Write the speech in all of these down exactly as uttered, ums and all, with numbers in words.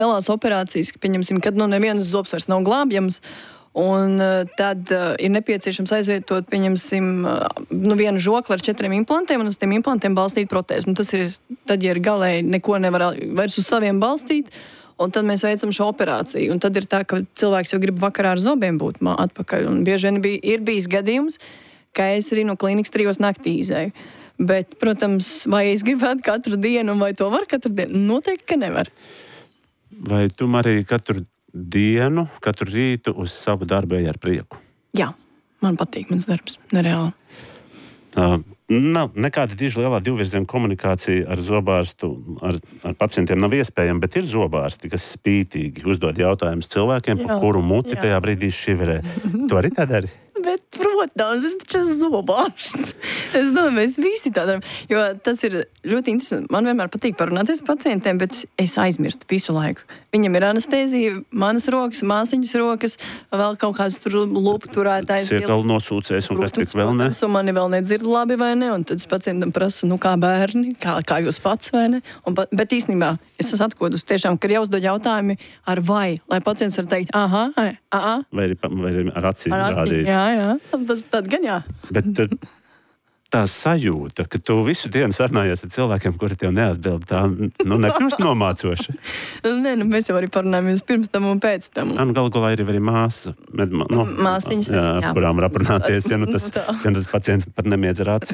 lielās operācijas, ka, pieņemsim, kad nu nevienas zobs vairs nav glābjams, un uh, tad uh, ir nepieciešams aizvietot, pieņemsim, uh, nu, vienu žokli ar četriem implantiem un uz tiem implantiem balstīt protēzi. Nu, tas ir, tad, ja ir galēji neko nevar vairs uz saviem balstīt, un tad mēs veicam šo operāciju. Un tad ir tā, ka cilvēks jau grib vakarā ar zobiem būt atpakaļ. Un bieži vien bija, ir bijis gadījums, ka es arī no klīnikas trijos naktī izēju. Bet, protams, vai es gribētu katru dienu, vai to var katru dienu? Noteikti, ka nevar. Vai tu, Marija, katru dienu, katru rītu uz savu darbu ej ar prieku? Jā, man patīk mans darbs, nereāli. Uh, nav nekāda diži lielā divvirziena komunikācija ar zobārstu, ar, ar pacientiem nav iespējama, bet ir zobārsti, kas spītīgi uzdod jautājumus cilvēkiem, jā, par kuru muti jā. Tajā brīdī šiverē. Tu arī tā dari? Bet, protams, es taču esmu zobārsts. Es domāju, mēs visi tā darām. Jo tas ir ļoti interesanti. Man vienmēr patīk parunāties ar pacientiem, bet es aizmirstu visu laiku. Viņam ir anestēzija, manas rokas, māsiņas rokas, vēl kaut kāds tur lupu turētājs. Sirgalu nosūcēs un kas tik vēl ne? Un mani vēl nedzird labi vai ne. Un tad es pacientam prasu, nu kā bērni, kā, kā jūs pats vai ne. Un, bet īstenībā es esmu atkodus tiešām, ka ir jāuzdod jautājumi ar vai, lai pacients var teikt, aha, aha. Vai arī, vai arī ar acīm rādīt. Jā, jā, tas tad gan jā. Bet tā sajūta, ka tu visu dienu sarunājies ar cilvēkiem, kuri tev neatbild, tā nu, nekļūst nomācoša. Nē, nu mēs jau arī parunājamies pirms tam un pēc tam. Un galu galā ir arī māsa. Med, nu, Māsiņas. Jā, ar kurām var aprunāties, ja nu tas, ja tas pacients pat nemiedz ar aci.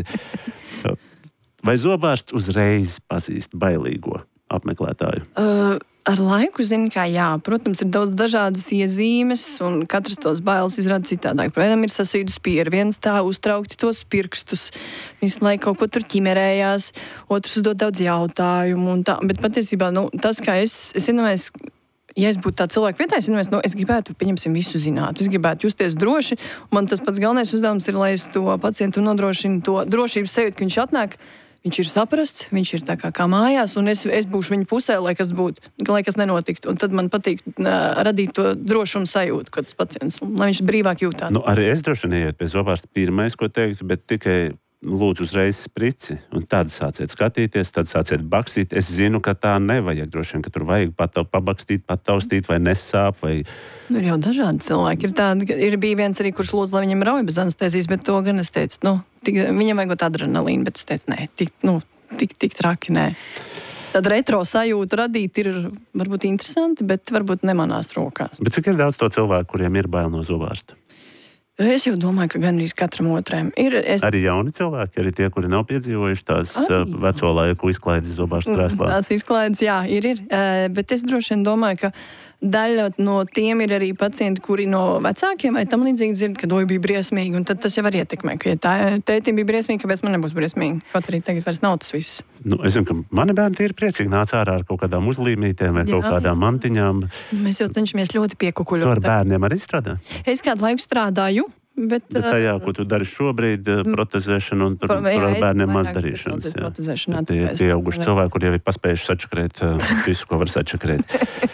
Vai zobārsts uzreiz pazīst bailīgo apmeklētāju? Uh, Ar laiku zinu, kā jā. Protams, ir daudz dažādas iezīmes, un katrs tos bailes izrāda citādāk. Vienam ir sasīdus pieri, viens tā uztraukti tos pirkstus, visu laiku kaut ko tur ķimerējās, otrs uzdod daudz jautājumu. Un tā. Bet patiesībā, nu, tas, kā es, es iedomājos, ja es būtu tā cilvēka vietā, es iedomājos, nu, es gribētu, pieņemsim, visu zināt. Es gribētu justies droši, un man tas pats galvenais uzdevums ir, lai es to pacientu nodrošinu to drošības sajūtu, ka viņš atnāk. Viņš ir saprasts, viņš ir tā kā, kā mājās, un es, es būšu viņa pusē, lai kas būtu, lai kas nenotiktu. Un tad man patīk uh, radīt to drošumu sajūtu, kad tas pacients, lai viņš brīvāk jūtās. Nu, arī es droši vien ieiet pie zobārsta pirmais, ko teikt, bet tikai lūdzu uzreiz sprici, un tad sāciet skatīties, tad sāciet bakstīt. Es zinu, ka tā nevajag droši vien, ka tur vajag pat pabakstīt, pataustīt, vai nesāp, vai... Nu, ir jau dažādi cilvēki. Ir, tādi, ir bija viens arī, kurš lūdzu, lai viņam rauj bez anestēzijas, bet to gan es teicu, nu, tik, viņam vajag adrenalīnu, bet es teicu, nē, tik, nu, tik, tik traki, nē. Tad retro sajūtu radīt ir varbūt interesanti, bet varbūt nemanās rokās. Bet cik ir daudz to cilvēku, kuriem ir bail no zobārsta? Es jau domāju, ka gan arī katram otrēm ir. Es... Arī jauni cilvēki, arī tie, kuri nav piedzīvojuši tās Ai. veco laiku izklaides zobārsta krēslā. Tās izklaides, jā, ir, ir. Bet es droši vien domāju, ka daļa no tiem ir arī pacienti, kuri no vecākiem vai tam līdzīgi dzird, ka doja bija briesmīgi, un tad tas jau var ietekmē, ka ja tā tētim bija briesmīgi, kāpēc man nebūs briesmīgi? Kaut arī tagad vairs nav tas viss. Nu, es zinu, ka mani bērni ir priecīgi nāca ārā ar kaut kādām uzlīmītēm vai jā, kaut kādām mantiņām. Mēs jau cenšamies ļoti piekukuļot. Tu ar bērniem arī strādā? Es kādu laiku strādāju. Bet, bet tajā, ko tu dari šobrīd, protezēšana un tur, jā, tur ar bērniem maz darīšanas. Tie ir pieauguši cilvēki, kur jau ir paspējuši sačakrēt visu, ko var sačakrēt.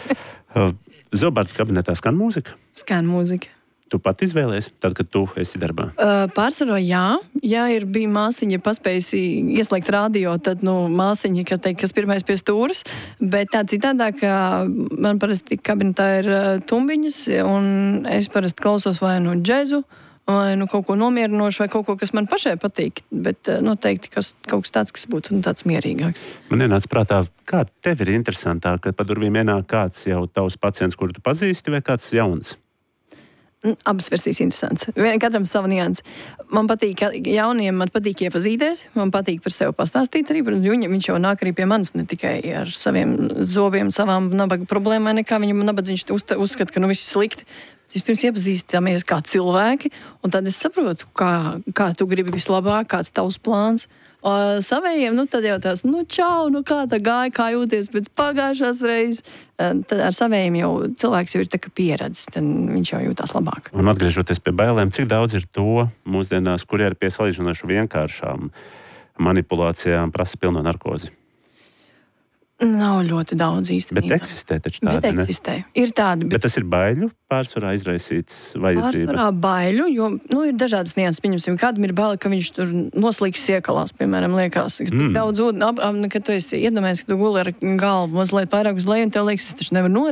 Zobārsta kabinetā skan mūzika? Skan mūzika. Tu pat izvēlēsi, tad, kad tu esi darbā? Uh, Pārsvarā jā. Ja ir bija māsiņa paspējusi ieslēgt radio, tad, nu, māsiņa, kas, teikt, kas pirmais pie stūras, bet tā citādāk, man parasti kabinetā ir uh, tumbiņas, un es parasti klausos vai nu džezu, vai nu kaut ko nomierinošu, vai kaut ko, kas man pašai patīk, bet uh, noteikti kas, kaut kas tāds, kas būtu tāds mierīgāks. Man ienāca prātā, kā tev ir interesantāk, kad pa durvīm ienāk kāds jau tavs pacients, kuru tu pazīsti, vai kāds jauns? Abas versijas interesants. Katram savu niansi. Man patīk, jauniem man patīk iepazīties, man patīk par sevi pastāstīt arī, un viņš jau nāk arī pie manis ne tikai ar saviem zobiem, savām nabaga problēmām, nekā viņam nabadzīgs uzskata, ka nu viss slikti. Vispirms iepazīstamies kā cilvēki, un tad es saprotu, kā, kā tu gribi vislabāk, kāds tavs plāns. O, savējiem, nu tad jau tās, nu čau, nu kā tā gāja, kā jūties pēc pagājušās reizes. Tad ar savējiem jau cilvēks jau ir tā kā pieredzis, tad viņš jau jūtās labāk. Un atgriežoties pie bailēm, cik daudz ir to mūsdienās, kuri ir pie salīdzinoši vienkāršām manipulācijām prasa pilno narkozi? Nav ļoti daudz īstenībā. Bet eksistē taču tādi, bet eksistē. Ir tādi, bet... bet tas ir baiļu pārsvarā izraisīts vajadzība? Pārsvarā baiļu, jo nu, ir dažādas nianses. Pieņemsim, kādam ir baili, ka viņš tur noslīgs iekalās, piemēram, liekas. Ka mm. daudz ūdeni, ap, ap, kad tu esi iedomājies, ka tu guli ar galvu mazliet vairāk uz leju, un tev liekas, es taču nevaru